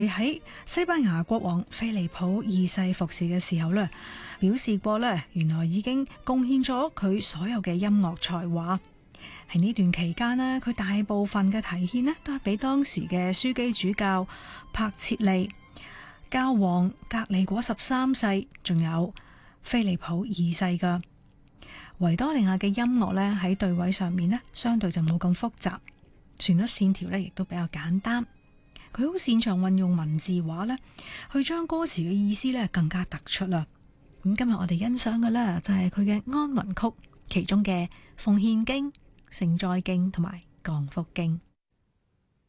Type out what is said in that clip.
喺西班牙國王菲利普二世服侍嘅時候呢，表示過呢，原來已經貢獻咗佢所有嘅音樂才華。喺呢段期間呢，佢大部分嘅題獻呢都係俾當時嘅樞機主教帕切利、教皇格里果13世，仲有菲利普二世㗎。維多利亞嘅音樂呢，喺對位上面呢，相對就冇咁複雜，旋律線條呢亦都比較簡單。佢好擅長運用文字畫呢，去將歌詞嘅意思呢更加突出啦。咁今日我哋欣賞嘅呢，就係佢嘅安魂曲，其中嘅奉獻經、聖哉經同埋降福經。